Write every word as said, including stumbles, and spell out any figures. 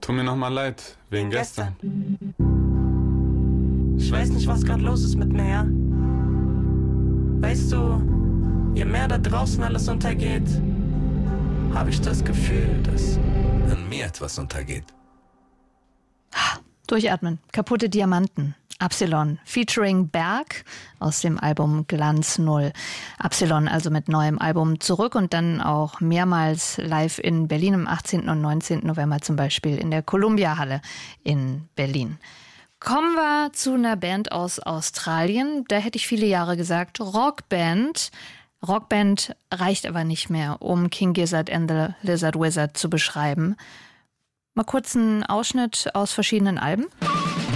Tu mir nochmal leid, wegen gestern. Ich weiß nicht, was gerade los ist mit mir, ja? Weißt du, je mehr da draußen alles untergeht, habe ich das Gefühl, dass an mir etwas untergeht. Durchatmen. Kaputte Diamanten. Absilon featuring Berg aus dem Album Glanz Null. Absilon also mit neuem Album zurück und dann auch mehrmals live in Berlin am achtzehnten und neunzehnten November zum Beispiel in der Columbia-Halle in Berlin. Kommen wir zu einer Band aus Australien. Da hätte ich viele Jahre gesagt Rockband. Rockband reicht aber nicht mehr, um King Gizzard and the Lizard Wizard zu beschreiben. Mal kurz einen Ausschnitt aus verschiedenen Alben.